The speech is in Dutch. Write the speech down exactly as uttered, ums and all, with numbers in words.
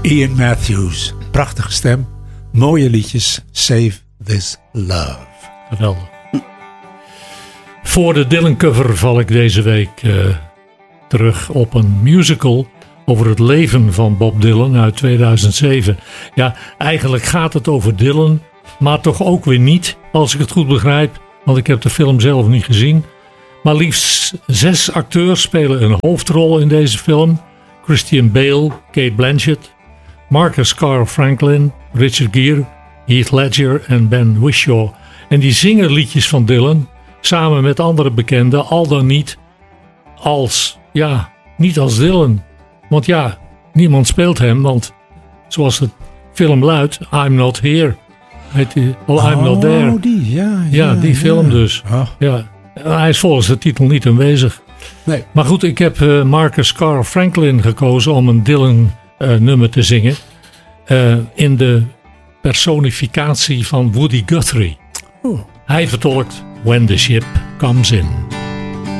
Ian Matthews, prachtige stem, mooie liedjes, Save This Love. Geweldig. Voor de Dylan cover val ik deze week uh, terug op een musical over het leven van Bob Dylan uit tweeduizend zeven. Ja, eigenlijk gaat het over Dylan, maar toch ook weer niet, als ik het goed begrijp, want ik heb de film zelf niet gezien. Maar liefst zes acteurs spelen een hoofdrol in deze film. Christian Bale, Cate Blanchett, Marcus Carl Franklin, Richard Gere, Heath Ledger en Ben Whishaw. En die zingen liedjes van Dylan samen met andere bekenden, al dan niet als, ja, niet als Dylan. Want ja, niemand speelt hem, want zoals de film luidt, I'm Not Here. Heet die, oh, I'm Not There. Oh, die, ja. Ja, ja die ja. film dus. Oh. Ja, hij is volgens de titel niet aanwezig. Nee. Maar goed, ik heb uh, Marcus Carl Franklin gekozen om een Dylan uh, nummer te zingen. Uh, in de personificatie van Woody Guthrie. Oh. Hij vertolkt When the Ship Comes In.